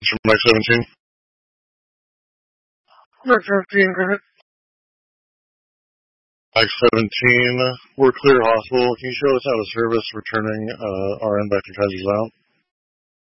Mike 17. Mike 17, go ahead. Mike 17, we're clear hospital. Can you show us out of service returning RN back to Kaiser's Island?